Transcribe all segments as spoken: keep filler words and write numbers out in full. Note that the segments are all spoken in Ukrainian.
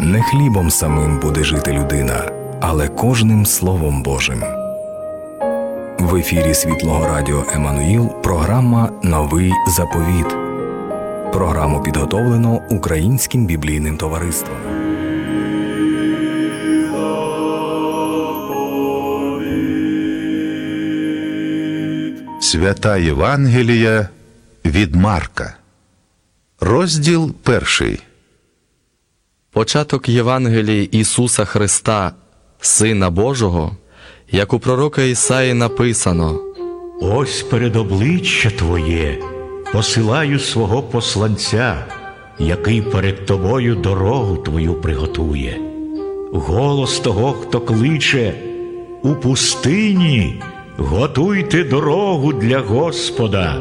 Не хлібом самим буде жити людина, але кожним Словом Божим. В ефірі Світлого Радіо Еммануїл програма «Новий заповіт». Програму підготовлено Українським біблійним товариством. Свята Євангелія від Марка. Розділ перший. Початок Євангелії Ісуса Христа, Сина Божого, як у пророка Ісаї написано: «Ось перед обличчя Твоє посилаю свого посланця, який перед Тобою дорогу Твою приготує. Голос того, хто кличе: у пустині готуйте дорогу для Господа,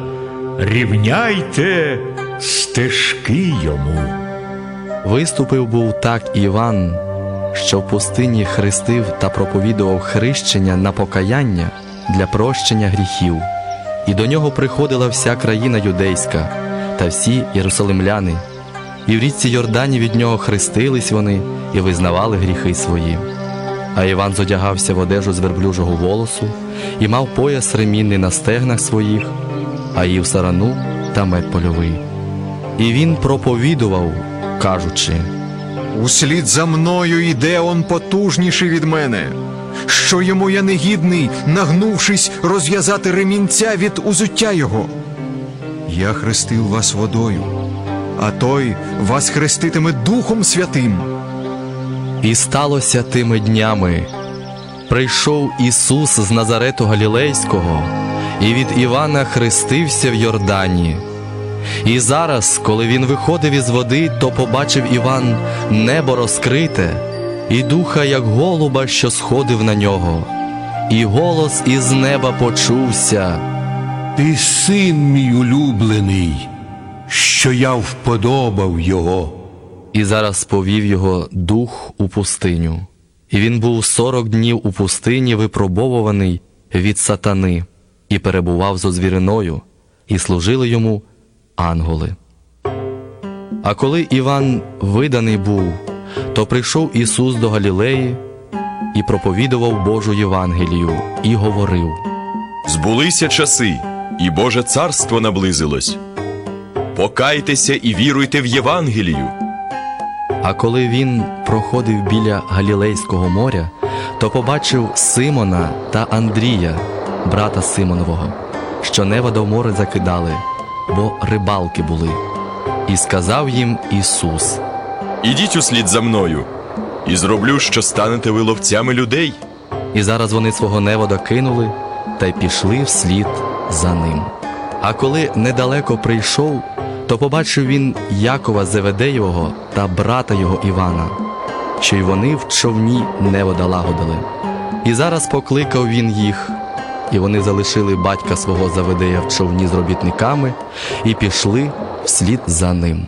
рівняйте стежки Йому». Виступив був так Іван, що в пустині хрестив та проповідував хрещення на покаяння для прощення гріхів. І до нього приходила вся країна юдейська та всі єрусалимляни. І в річці Йордані від нього хрестились вони і визнавали гріхи свої. А Іван зодягався в одежу з верблюжого волосу і мав пояс ремінний на стегнах своїх, а їв сарану та мед польовий. І він проповідував, кажучи: «Услід за мною йде он потужніший від мене, що йому я негідний, нагнувшись, розв'язати ремінця від узуття його. Я хрестив вас водою, а той вас хреститиме Духом Святим». І сталося тими днями: прийшов Ісус з Назарету Галілейського, і від Івана хрестився в Йордані. І зараз, коли він виходив із води, то побачив Іван небо розкрите, і духа, як голуба, що сходив на нього. І голос із неба почувся: «Ти син мій улюблений, що я вподобав його». І зараз повів його дух у пустиню. І він був сорок днів у пустині, випробовуваний від сатани, і перебував зо звіриною, і служили йому ангели. А коли Іван виданий був, то прийшов Ісус до Галілеї і проповідував Божу Євангелію, і говорив: «Збулися часи, і Боже царство наблизилось. Покайтеся і віруйте в Євангелію». А коли він проходив біля Галілейського моря, то побачив Симона та Андрія, брата Симонового, що невода в море закидали, бо рибалки були. І сказав їм Ісус: «Ідіть услід за мною, і зроблю, що станете ви ловцями людей». І зараз вони свого невода кинули та й пішли вслід за ним. А коли недалеко прийшов, то побачив він Якова Зеведеєвого та брата його Івана, що й вони в човні невода лагодили. І зараз покликав він їх, і вони залишили батька свого Заведея в човні з робітниками і пішли вслід за ним.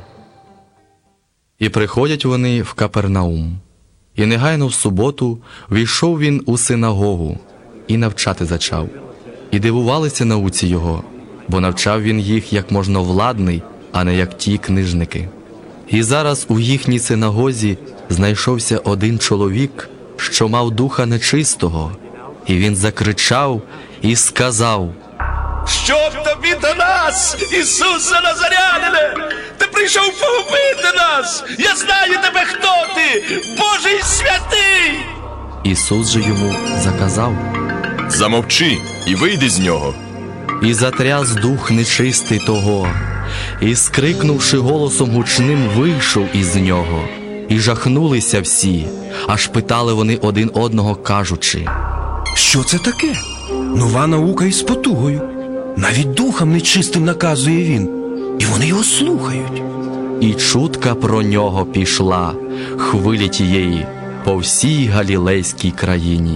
І приходять вони в Капернаум. І негайно в суботу війшов він у синагогу і навчати зачав. І дивувалися науці його, бо навчав він їх як можновладний, а не як ті книжники. І зараз у їхній синагозі знайшовся один чоловік, що мав духа нечистого, і він закричав і сказав: «Щоб тобі до нас, Ісусе Назарянине? Ти прийшов погубити нас! Я знаю тебе, хто ти, Божий святий!» Ісус же йому заказав: «Замовчи і вийди з нього». І затряс дух нечистий того, і, скрикнувши голосом гучним, вийшов із нього. І жахнулися всі, аж питали вони один одного, кажучи: «Що це таке? Нова наука із потугою. Навіть духам нечистим наказує він, і вони його слухають». І чутка про нього пішла, хвилі тієї, по всій Галілейській країні.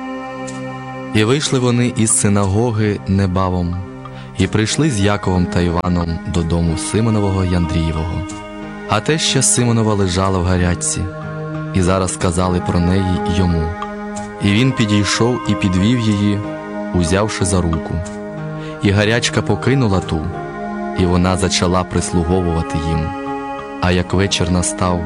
І вийшли вони із синагоги небавом, і прийшли з Яковом та Іваном додому Симонового й Андрієвого. А теща Симонова лежала в гарячці, і зараз сказали про неї йому. І він підійшов і підвів її, узявши за руку. І гарячка покинула ту, і вона зачала прислуговувати їм. А як вечір настав,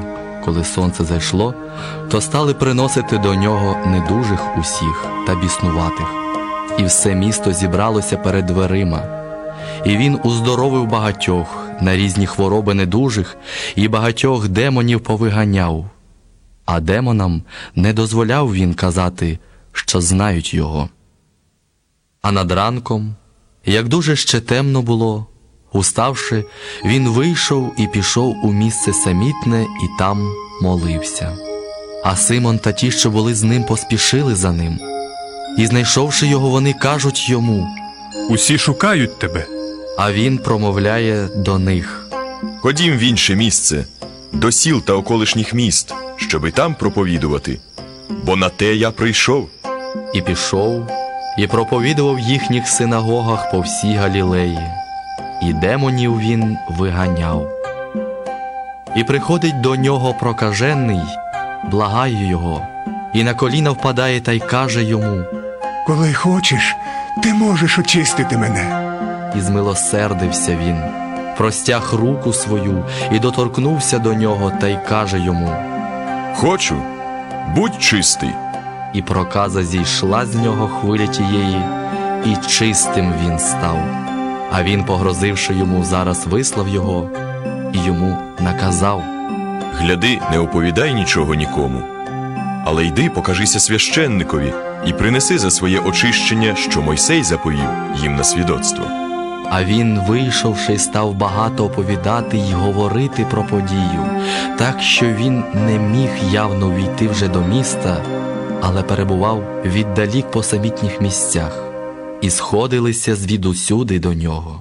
коли сонце зайшло, то стали приносити до нього недужих усіх та біснуватих. І все місто зібралося перед дверима. І він уздоровив багатьох, на різні хвороби недужих, і багатьох демонів повиганяв. А демонам не дозволяв він казати, що знають його. А над ранком, як дуже ще темно було, уставши, він вийшов і пішов у місце самітне і там молився. А Симон та ті, що були з ним, поспішили за ним. І, знайшовши його, вони кажуть йому: Усі шукають тебе. а він промовляє до них: Ходім в інше місце, до сіл та околишніх міст, щоби там проповідувати, бо на те я прийшов. І пішов, і проповідував в їхніх синагогах по всій Галілеї, і демонів він виганяв. І приходить до нього прокажений, благає його, і на коліна впадає та й каже йому: Коли хочеш, ти можеш очистити мене. І змилосердився він, простяг руку свою і доторкнувся до нього та й каже йому: Хочу, будь чистий. І проказа зійшла з нього хвиля тієї, і чистим він став. А він, погрозивши йому, зараз вислав його, і йому наказав: Гляди, не оповідай нічого нікому, але йди, покажися священникові і принеси за своє очищення, що Мойсей заповів їм на свідоцтво. А він, вийшовши, став багато оповідати й говорити про подію, так що він не міг явно війти вже до міста, але перебував віддалік по самітніх місцях, і сходилися звідусюди до нього.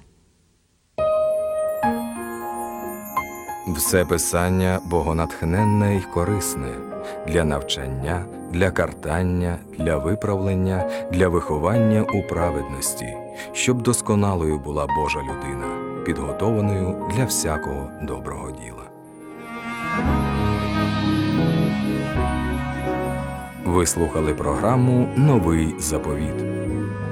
Все писання богонатхненне й корисне для навчання, для картання, для виправлення, для виховання у праведності, щоб досконалою була Божа людина, підготованою для всякого доброго діла. Ви слухали програму «Новий заповіт».